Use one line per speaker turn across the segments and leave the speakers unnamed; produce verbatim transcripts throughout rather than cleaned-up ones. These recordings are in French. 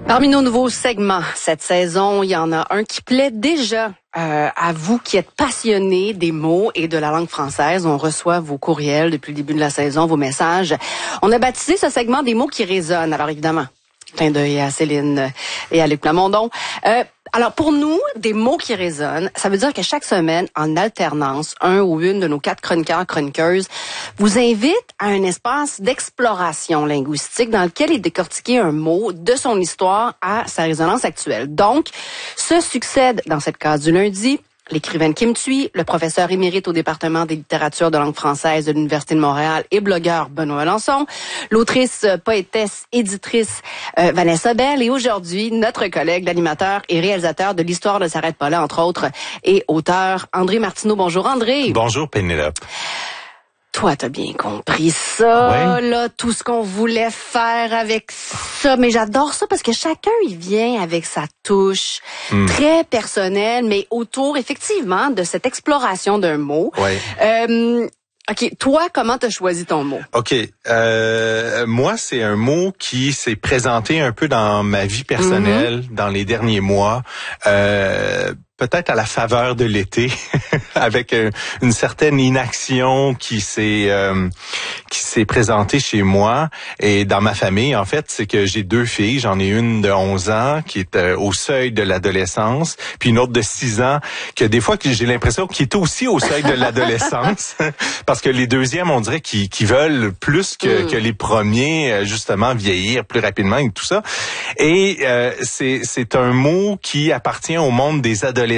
Parmi nos nouveaux segments cette saison, il y en a un qui plaît déjà euh, à vous qui êtes passionnés des mots et de la langue française. On reçoit vos courriels depuis le début de la saison, vos messages. On a baptisé ce segment des mots qui résonnent. Alors évidemment, clin d'œil à Céline et à Luc Plamondon. Euh, alors pour nous, des mots qui résonnent, ça veut dire que chaque semaine, en alternance, un ou une de nos quatre chroniqueurs, chroniqueuses, vous invite à un espace d'exploration linguistique dans lequel est décortiqué un mot de son histoire à sa résonance actuelle. Donc, se succèdent dans cette case du lundi l'écrivaine Kim Thuy, le professeur émérite au département des littératures de langue française de l'Université de Montréal et blogueur Benoît Melançon, l'autrice, poétesse, éditrice euh, Vanessa Bell et aujourd'hui, notre collègue, l'animateur et réalisateur de l'Histoire ne s'arrête pas là, entre autres, et auteur André Martineau. Bonjour André.
Bonjour Pénélope.
Toi, t'as bien compris ça,
oui.
là, tout ce qu'on voulait faire avec ça. Mais j'adore ça parce que chacun, il vient avec sa touche mm. très personnelle, mais autour, effectivement, de cette exploration d'un mot.
Oui.
Euh, OK, toi, comment t'as choisi ton mot?
OK, euh, moi, c'est un mot qui s'est présenté un peu dans ma vie personnelle mm-hmm. dans les derniers mois. Euh, peut-être à la faveur de l'été, avec euh, une certaine inaction qui s'est euh, qui s'est présentée chez moi et dans ma famille. En fait, c'est que j'ai deux filles. J'en ai une de onze ans qui est euh, au seuil de l'adolescence, puis une autre de six ans que des fois que j'ai l'impression qu'il est aussi au seuil de l'adolescence, parce que les deuxièmes, on dirait qu'ils, qu'ils veulent plus que, mm. que les premiers, justement, vieillir plus rapidement et tout ça. Et euh, c'est c'est un mot qui appartient au monde des adolescents.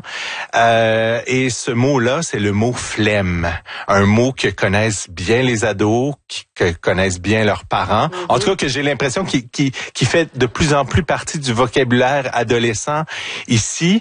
Euh, et ce mot-là, c'est le mot flemme. Un mot que connaissent bien les ados, qui, que connaissent bien leurs parents. Mm-hmm. En tout cas, que j'ai l'impression qui, qui, qui fait de plus en plus partie du vocabulaire adolescent ici.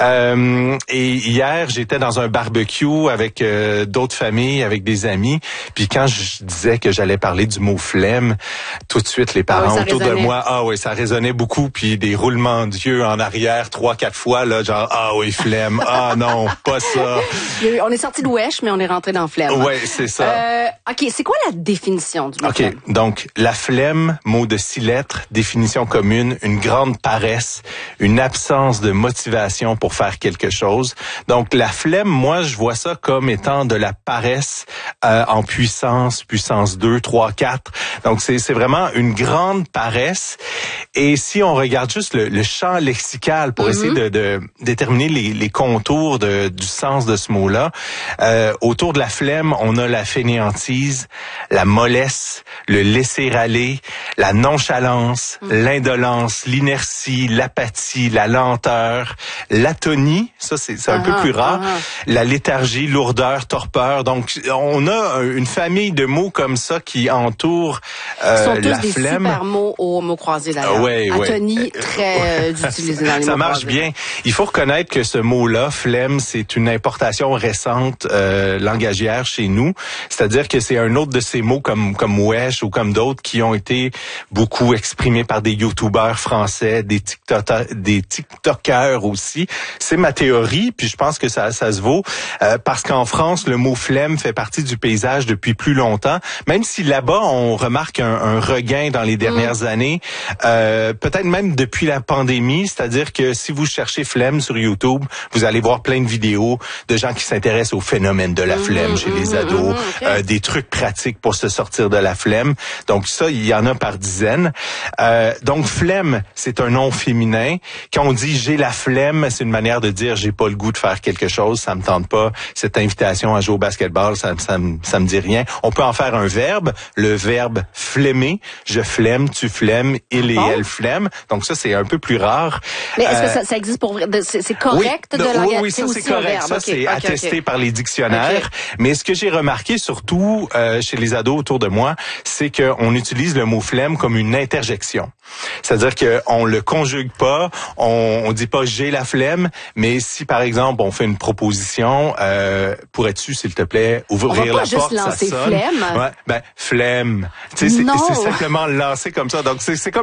Euh, et hier, j'étais dans un barbecue avec euh, d'autres familles, avec des amis. Puis quand je disais que j'allais parler du mot flemme, tout de suite, les parents
oui,
autour
résonnait.
de moi, ah oui, ça résonnait beaucoup. Puis des roulements d'yeux en arrière, trois, quatre fois, là, genre, ah oui, flemme. Ah non, pas ça.
On est sorti de wesh, mais on est rentré dans flemme.
Oui, c'est ça.
Euh, OK, c'est quoi la définition du mot
OK,
flemme?
donc la flemme, mot de six lettres, définition commune, une grande paresse, une absence de motivation pour faire quelque chose. Donc la flemme, moi, je vois ça comme étant de la paresse euh, en puissance, puissance deux, trois, quatre. Donc c'est c'est vraiment une grande paresse. Et si on regarde juste le, le champ lexical pour mm-hmm. essayer de, de déterminer les, les contours de, du sens de ce mot-là, euh, autour de la flemme, on a la fainéantise, la mollesse, le laisser-aller, la nonchalance, mm. l'indolence, l'inertie, l'apathie, la lenteur, l'atonie, ça c'est, c'est un uh-huh, peu plus rare, uh-huh. la léthargie, lourdeur, torpeur. Donc on a une famille de mots comme ça qui entourent euh,
Ils sont tous
la
des
flemme.
super mots au mot croisé d'ailleurs.
Ouais,
Atonie,
ouais.
très euh, utilisé dans les
ça
mots
marche
croisés.
bien. Il faut reconnaître que ce mot-là, flemme, c'est une importation récente euh, langagière chez nous. C'est-à-dire que c'est un autre de ces mots comme comme wesh ou comme d'autres qui ont été beaucoup exprimés par des youtubeurs français, des tiktokers, des tiktokers aussi. C'est ma théorie, puis je pense que ça ça se vaut euh, parce qu'en France, le mot flemme fait partie du paysage depuis plus longtemps. Même si là-bas on remarque un, un regain dans les dernières mmh. années, euh, peut-être même depuis la pandémie. C'est-à-dire que si vous cherchez flemme sur YouTube, vous allez voir plein de vidéos de gens qui s'intéressent au phénomène de la flemme mmh, chez mmh, les ados, mmh, okay. euh, des trucs pratiques pour se sortir de la flemme. Donc ça, il y en a par dizaines. Euh, donc flemme, c'est un nom féminin. Quand on dit j'ai la flemme, c'est une manière de dire j'ai pas le goût de faire quelque chose, ça me tente pas. Cette invitation à jouer au basketball, ça, ça, ça me dit rien. On peut en faire un verbe, le verbe flemmer. Je flemme, tu flemmes, il et
bon?
elle flemme. Donc ça, c'est un peu plus rare.
Mais est-ce
euh,
que ça, ça existe pour vrai? C'est, c'est correct
oui,
de
oui,
la
oui, oui, ça c'est correct. Ça
okay,
c'est
okay,
attesté
okay.
par les dictionnaires. Okay. Mais ce que j'ai remarqué surtout euh, chez les ados autour de moi, c'est qu'on utilise le mot flemme comme une interjection. C'est-à-dire qu'on le conjugue pas, on, on dit pas j'ai la flemme, mais si par exemple on fait une proposition, euh, pourrais-tu s'il te plaît ouvrir la porte, ça sonne.
Flemme.
Ouais, ben flemme. Tu sais, c'est, c'est simplement lancé comme ça. Donc c'est, c'est comme le,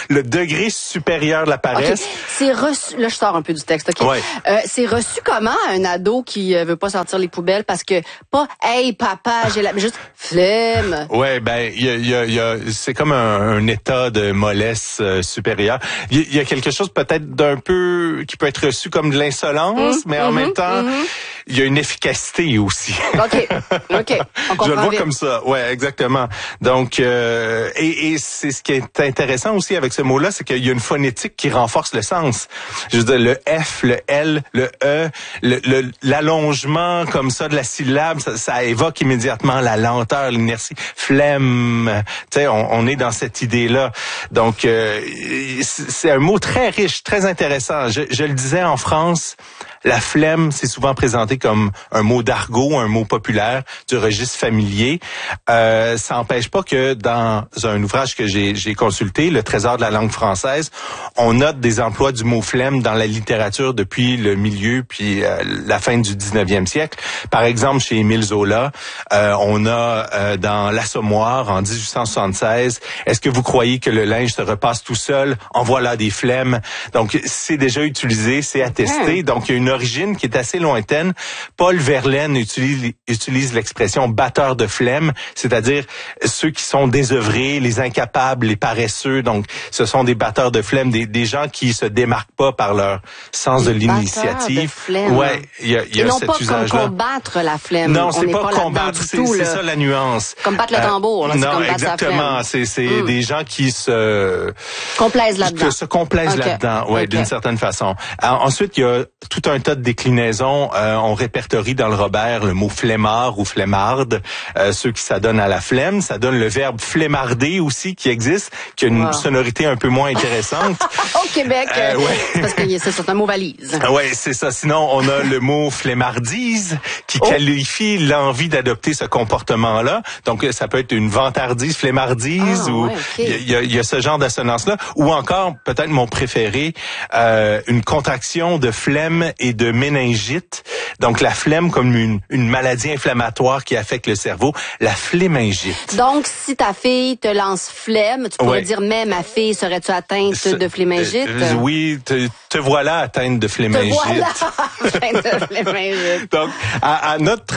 le degré supérieur de la paresse.
Okay. C'est reçu, là je sors un peu du texte, OK?
Ouais.
Euh, c'est reçu comment un ado qui euh, veut pas sortir les poubelles parce que, pas, hey papa, j'ai la, mais juste, flemme.
Ouais, ben, il y a, y a, y a, c'est comme un, un état de mollesse euh, supérieur. Il y, y a quelque chose peut-être d'un peu, qui peut être reçu comme de l'insolence, mmh, mais en mmh, même temps, mmh. il y a une efficacité aussi.
OK, OK, on comprend.
Je le vois
vite.
comme ça, ouais, exactement. Donc, euh, et, et c'est ce qui est intéressant aussi avec ce mot-là, c'est qu'il y a une phonétique qui renforce le sens. Je veux dire, le F, le L, le E, le, le, l'allongement comme ça de la syllabe, ça, ça évoque immédiatement la lenteur, l'inertie. Flemme, tu sais, on, on est dans cette idée-là. Donc, euh, c'est un mot très riche, très intéressant. Je, je le disais, en France, la flemme, c'est souvent présenté comme un mot d'argot, un mot populaire du registre familier. Euh, ça n'empêche pas que dans un ouvrage que j'ai, j'ai consulté, Le Trésor de la langue française, on note des emplois du mot flemme dans la littérature depuis le milieu puis euh, la fin du dix-neuvième siècle. Par exemple, chez Émile Zola, euh, on a euh, dans L'Assommoir en dix-huit cent soixante-seize, est-ce que vous croyez que le linge se repasse tout seul? En voilà des flemmes. Donc, c'est déjà utilisé, c'est attesté. Donc, il y a une origine qui est assez lointaine. Paul Verlaine utilise, utilise l'expression batteur de flemme, c'est-à-dire ceux qui sont désœuvrés, les incapables, les paresseux. Donc, ce sont des batteurs de flemme, des, des gens qui se démarquent pas par leur sens
les
de l'initiative.
De
ouais, il y a, y a
Et non
cet
pas
usage-là.
comme combattre la flemme.
Non,
on
c'est pas,
pas
combattre, c'est,
tout,
c'est ça la nuance.
Comme battre le tambour, là,
euh,
c'est
non,
comme battre
exactement.
la
C'est, c'est
mm.
des gens qui se
complaisent là-dedans.
Que se complaisent okay. là-dedans, ouais, okay. d'une certaine façon. Alors, ensuite, il y a tout un tas de déclinaisons. Euh, on répertorie dans le Robert le mot flemmard ou flemmarde, euh, ceux qui s'adonnent à la flemme. Ça donne le verbe flemmarder aussi qui existe, qui a une wow. sonorité un peu moins intéressante.
Au Québec,
euh, ouais.
c'est parce que c'est, c'est un mot valise.
Oui, c'est ça. Sinon, on a le mot flemmardise qui oh. qualifie l'envie d'adopter ce comportement-là. Donc, ça peut être une vantardise, flemmardise, ah, ou il ouais, okay. y, y, y a ce genre d'assonance-là. Ou encore, peut-être mon préféré, euh, une contraction de flemme et de méningite. Donc, la flemme comme une, une maladie inflammatoire qui affecte le cerveau, la flémingite.
Donc, si ta fille te lance flemme, tu pourrais ouais. dire, mais ma fille, serais-tu atteinte Ce, de flémingite?
Euh, oui, te, te voilà atteinte de flémingite.
Te voilà atteinte de flémingite.
Donc, à, à notre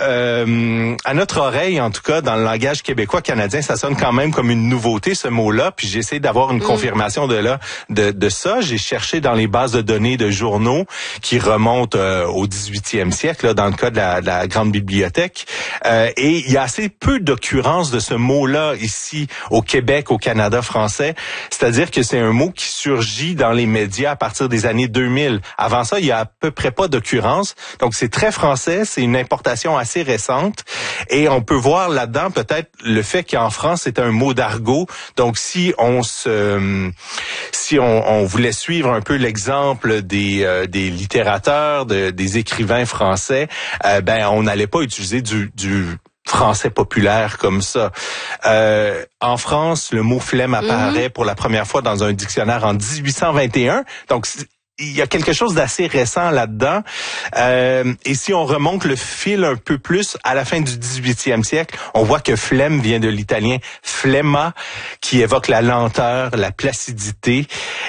euh, à notre oreille, en tout cas, dans le langage québécois-canadien, ça sonne quand même comme une nouveauté, ce mot-là. Puis j'ai essayé d'avoir une mm. confirmation de là, de, de ça. J'ai cherché dans les bases de données de journaux qui remontent euh, au dix-huitième siècle, là, dans le cas de la, de la Grande Bibliothèque. Euh, et il y a assez peu d'occurrences de ce mot-là ici au Québec, au Canada français. C'est-à-dire que c'est un mot qui surgit dans les médias à partir des années deux mille. Avant ça, il y a à peu près pas d'occurrence. Donc, c'est très français. C'est une importation assez récente. Et on peut voir là-dedans peut-être le fait qu'en France, c'est un mot d'argot. Donc, si on se, si on, on voulait suivre un peu l'exemple des, euh, des littérateurs, de, des écrivains français, euh, ben, on n'allait pas utiliser du, du français populaire comme ça. Euh, en France, le mot flemme apparaît mm-hmm. pour la première fois dans un dictionnaire en dix-huit cent vingt et un. Donc, il y a quelque chose d'assez récent là-dedans. Euh, et si on remonte le fil un peu plus à la fin du dix-huitième siècle, on voit que flemme vient de l'italien flemma, qui évoque la lenteur, la placidité.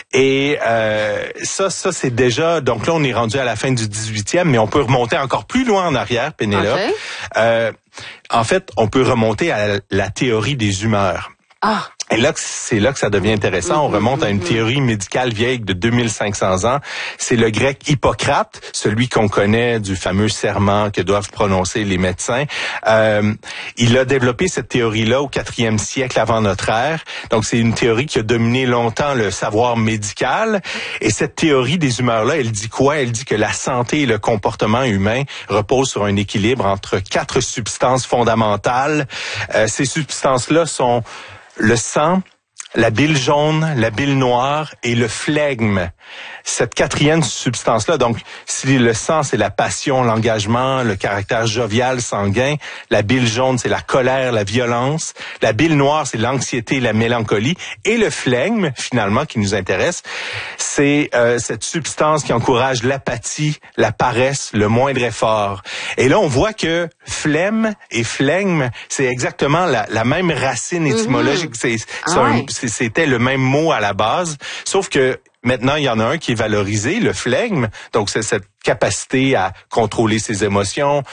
Et euh, ça, ça c'est déjà... Donc là, on est rendu à la fin du dix-huitième, mais on peut remonter encore plus loin en arrière, Pénélope. Okay. Euh, en fait, on peut remonter à la théorie des humeurs.
Ah.
Et là, c'est là que ça devient intéressant. On remonte à une théorie médicale vieille de deux mille cinq cents ans. C'est le grec Hippocrate, celui qu'on connaît du fameux serment que doivent prononcer les médecins. Euh, il a développé cette théorie-là au quatrième siècle avant notre ère. Donc, c'est une théorie qui a dominé longtemps le savoir médical. Et cette théorie des humeurs-là, elle dit quoi? Elle dit que la santé et le comportement humain reposent sur un équilibre entre quatre substances fondamentales. Euh, ces substances-là sont le sang, la bile jaune, la bile noire et le flegme. Cette quatrième substance-là, donc, si le sang, c'est la passion, l'engagement, le caractère jovial, sanguin, la bile jaune, c'est la colère, la violence, la bile noire, c'est l'anxiété, la mélancolie, et le flegme, finalement, qui nous intéresse, c'est euh, cette substance qui encourage l'apathie, la paresse, le moindre effort. Et là, on voit que flemme et flegme, c'est exactement la, la même racine étymologique. Mm-hmm. C'est, c'est,
ah
un,
ouais.
c'était le même mot à la base, sauf que maintenant, il y en a un qui est valorisé, le flegme. Donc, c'est cette capacité à contrôler ses émotions,